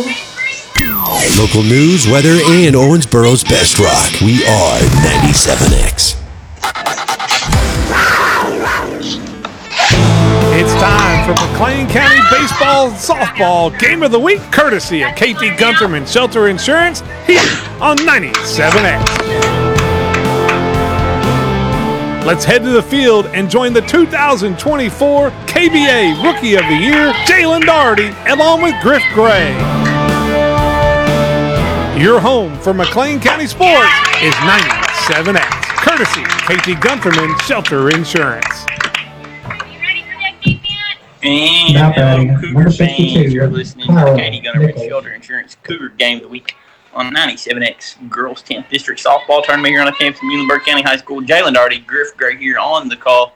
Local news, weather, and Owensboro's best rock. We are 97X. It's time for McLean County Baseball Softball Game of the Week, courtesy of KT Gunterman Shelter Insurance, here on 97X. Let's head to the field and join the 2024 KBA Rookie of the Year, Jalen Doherty, along with Griff Gray. Your home for McLean County sports is 97X, courtesy KT Gunterman Shelter Insurance. And Cougar fans, you're listening to Katie Gunterman Shelter Insurance Cougar Game of the Week on 97X Girls 10th District Softball Tournament here on the campus of Muhlenberg County High School. Jalen Doherty, Griff Gray here on the call.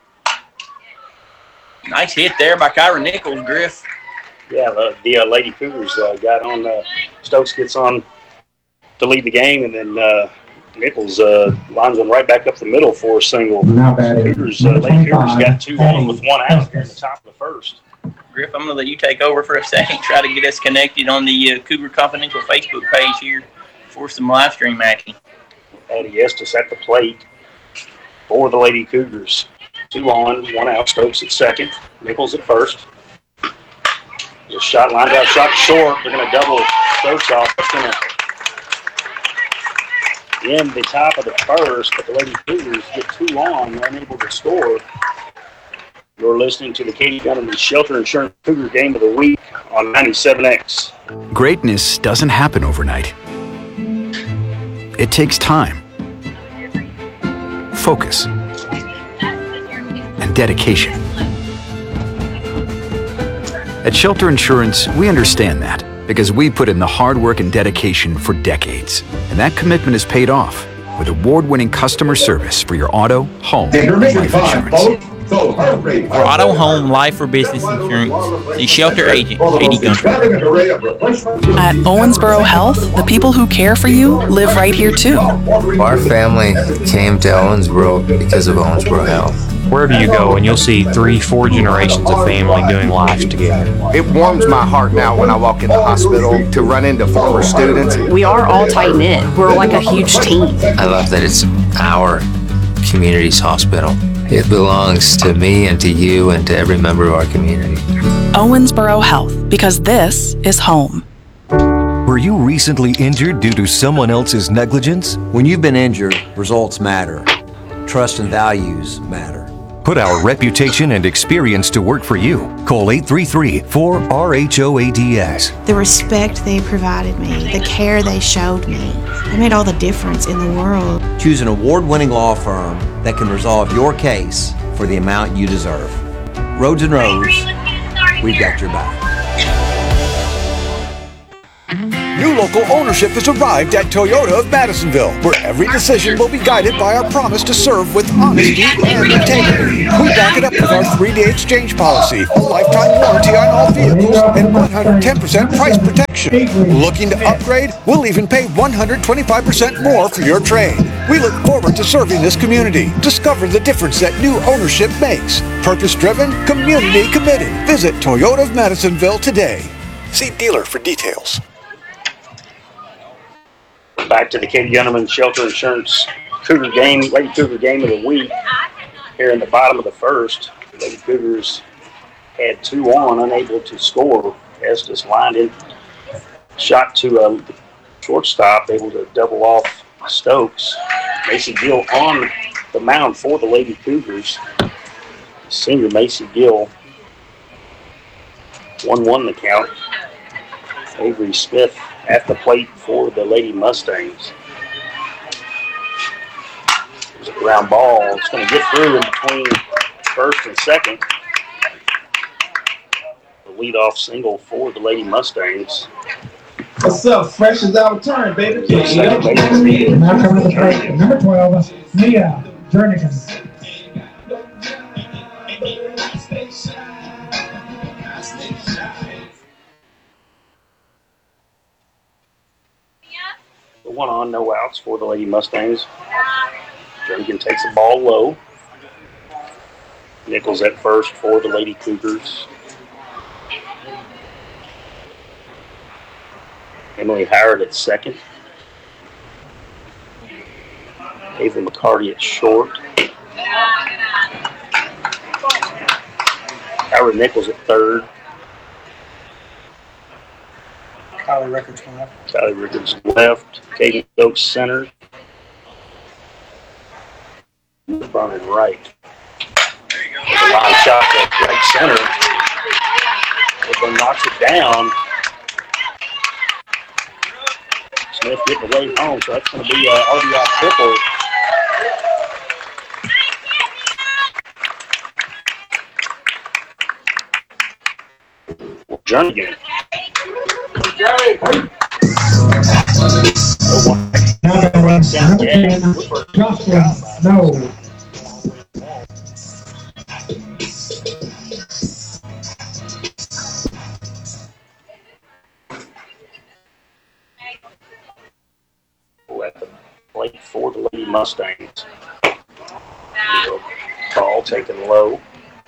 Nice hit there by Kyra Nichols, Griff. Yeah, the Lady Cougars got on. Stokes gets on to lead the game, and then Nichols lines one right back up the middle for a single. Lady Cougars got 2 on with 1 out there in the top of the first. Griff, I'm going to let you take over for a second, try to get us connected on the Cougar Confidential Facebook page here for some live stream action. Addie Estes at the plate for the Lady Cougars. 2 on, 1 out. Stokes at second. Nichols at first. The shot lined out, shot short. They're going to double Stokes off. It's going to end the top of the first, but the Lady Cougars get 2 on. They're unable to score. You're listening to the Katie Gunterman Shelter Insurance Cougar Game of the Week on 97X. Greatness doesn't happen overnight. It takes time, focus, and dedication. At Shelter Insurance, we understand that because we put in the hard work and dedication for decades. And that commitment is paid off with award-winning customer service for your auto, home, and life insurance. For auto, home, life, or business insurance, the Shelter agent, Katie Gunterman. At Owensboro Health, the people who care for you live right here too. Our family came to Owensboro because of Owensboro Health. Wherever you go, and you'll see 3-4 generations of family doing life together. It warms my heart now when I walk in the hospital to run into former students. We are all tight-knit. We're like a huge team. I love that it's our community's hospital. It belongs to me and to you and to every member of our community. Owensboro Health, because this is home. Were you recently injured due to someone else's negligence? When you've been injured, results matter. Trust and values matter. Put our reputation and experience to work for you. Call 833-4RHOADS. The respect they provided me, the care they showed me, it made all the difference in the world. Choose an award-winning law firm that can resolve your case for the amount you deserve. Rhodes and Rose, we've got your back. New local ownership has arrived at Toyota of Madisonville, where every decision will be guided by our promise to serve with honesty and integrity. We back it up with our 3-day exchange policy, a lifetime warranty on all vehicles, and 110% price protection. Looking to upgrade? We'll even pay 125% more for your trade. We look forward to serving this community. Discover the difference that new ownership makes. Purpose-driven, community-committed. Visit Toyota of Madisonville today. See dealer for details. Back to the Katie Gunterman Shelter Insurance Cougar Game, Lady Cougar Game of the Week. Here in the bottom of the first, the Lady Cougars had 2 on, unable to score. Estes lined in, shot to the shortstop, able to double off Stokes. Macy Gill on the mound for the Lady Cougars. Senior Macy Gill, 1-1 the count. Avery Smith at the plate for the Lady Mustangs. There's a ground ball. It's going to get through in between first and second. The leadoff single for the Lady Mustangs. What's up? Fresh is our turn, baby. Now coming to the plate, number 12, Mia Jernigan. The 1 on, no outs for the Lady Mustangs. Jernigan takes the ball low. Nichols at first for the Lady Cougars. Emily Howard at second. Ava McCarty at short. Howard Nichols at third. Kylie Rickards left. Kylie Rickards left. Katie Stokes center. Vernon right. The line shot at right center. But knocks it down. Smith getting away home, so that's going to be RBI triple. Jernigan. No. At the plate for the Lady Mustangs. Ball taken low.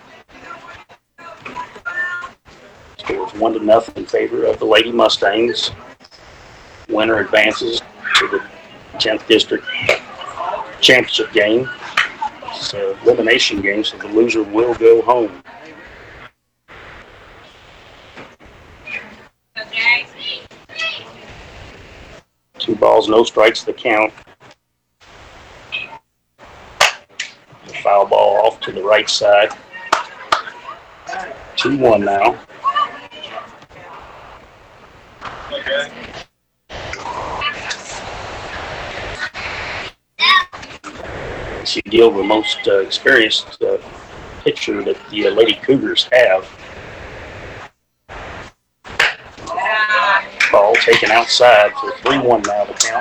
Scores 1-0 in favor of the Lady Mustangs. Winner advances to the 10th District Championship game. It's an elimination game, so the loser will go home. Two balls, no strikes to count. The foul ball off to the right side. 2-1 now. She deal with the most experienced pitcher that the Lady Cougars have. Ball taken outside for 3-1 now to count.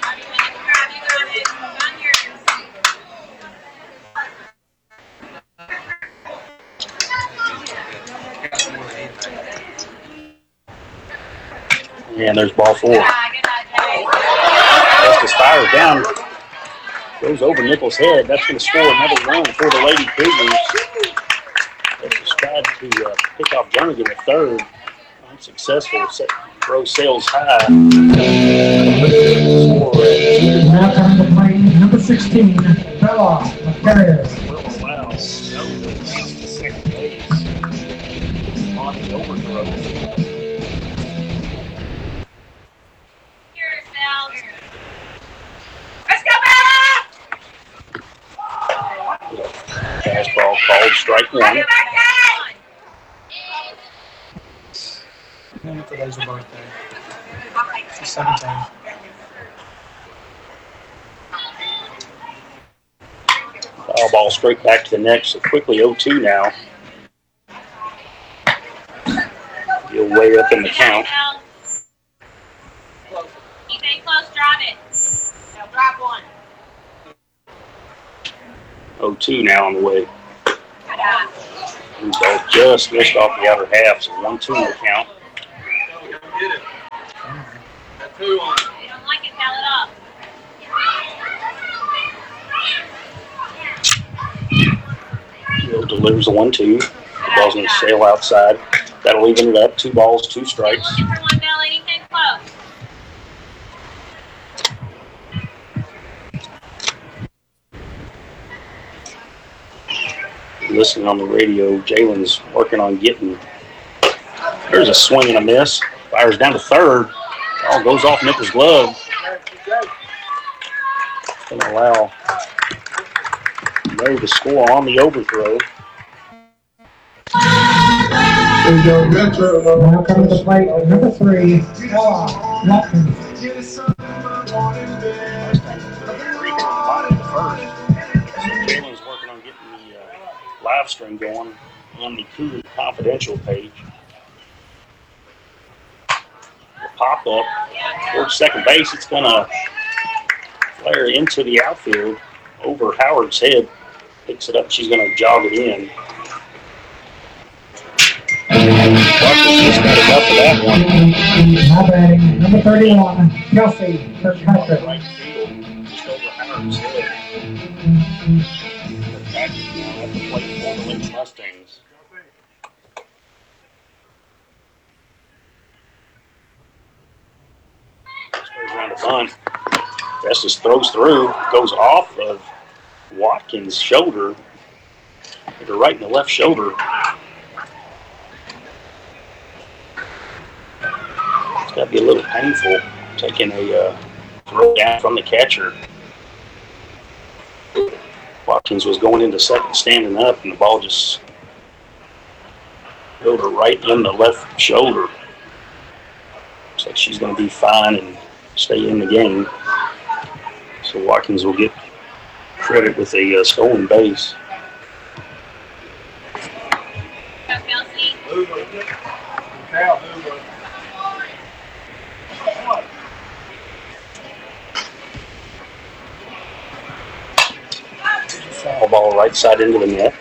And there's ball 4. Justice fires down. Goes over Nichols' head. That's going to score another run for the Lady Cougars. Justice tried to pick off Jernigan at third. Unsuccessful. Throw sails high. Now coming to play, number 16, Bella Perez. Wow. Second base. On the overthrow. Let's go back! Fastball called strike 1. Today's her birthday. She's 17. Foul ball straight back to the neck, so quickly 0-2 now. You're way up in the count. Keep it close, drop it. Now drop one. 0-2 now on the way. Ball just missed off the outer half, so 1-2 in the count. Get it. That's who on. You don't like it, tell it up. Hill delivers a 1-2. The ball's going to sail outside. That'll even it up. 2 balls, 2 strikes. One bell, anything close. Listening on the radio, Jalen's working on getting. There's a swing and a miss. Fires down to third. Ball goes off Nichols' glove. Going to allow Mo to score on the overthrow. Now coming to play, number 3, Ella Watkins. Jalen's working on getting the live stream going on the Cougar Confidential page. Pop up towards second base. It's going to flare into the outfield over Howard's head. Picks it up. She's going to jog it in. Watkins just got enough for that one. Now batting, number 31, Kelsey Kirkpatrick. Right field, just over Howard's head. Kirkpatrick now at the plate for the Lady Mustangs. bunt. Festus throws through, goes off of Watkins' shoulder. Hit her right in the left shoulder. It's got to be a little painful taking a throw down from the catcher. Watkins was going into second standing up, and the ball just hit her right in the left shoulder. Looks like she's going to be fine and stay in the game. So Watkins will get credit with a stolen base. Foul ball right side into the net.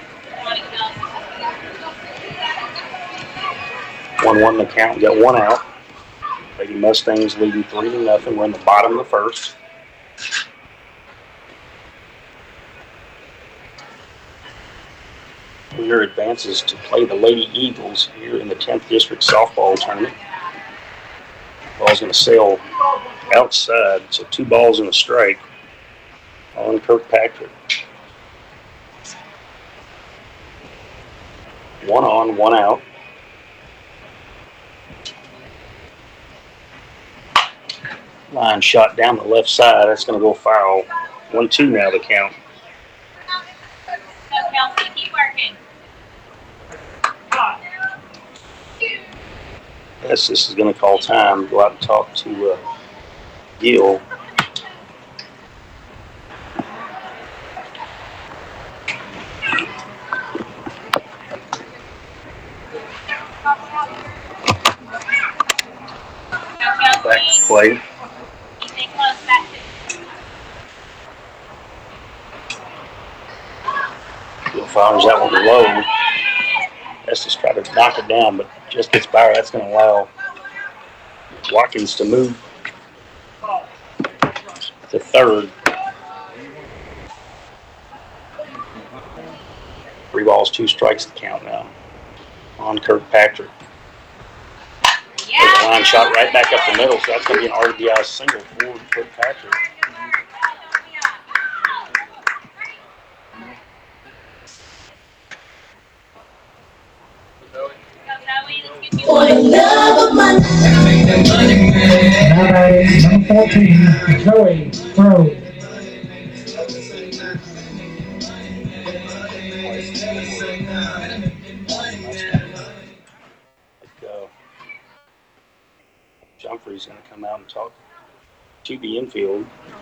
1-1 the count. Got one out. Lady Mustangs leading 3-0. We're in the bottom of the first. Winner advances to play the Lady Eagles here in the 10th District Softball Tournament. Ball's going to sail outside, so 2 balls and a strike on Kirkpatrick. 1 on, 1 out. Line shot down the left side. That's going to go foul. 1-2 now the count. Kelsey, keep working. Yes, this is going to call time. Go out and talk to Gill. Back to play. Gill fires that one low. Estes tried to knock it down, but just gets by her. That's going to allow Watkins to move to third. 3 balls, 2 strikes to count now on Kirkpatrick. There's a line shot right back up the middle, so that's going to be an RBI single for Kirkpatrick. Number 14, Joey Throw. Humphrey's going to come out and talk to the infield.